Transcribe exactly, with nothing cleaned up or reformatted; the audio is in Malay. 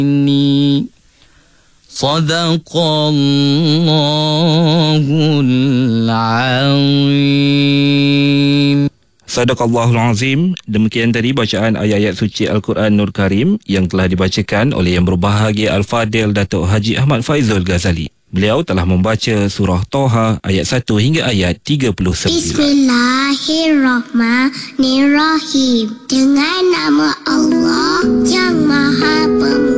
ini Sadaqallahul Azim. Sadaqallahul Azim. Demikian tadi bacaan ayat-ayat suci Al-Quran Nur Karim yang telah dibacakan oleh Yang Berbahagia Al-Fadil Datuk Haji Ahmad Faizul Ghazali. Beliau telah membaca surah Toha ayat satu hingga ayat tiga puluh sembilan. Bismillahirrahmanirrahim. Dengan nama Allah yang Maha Pemurah.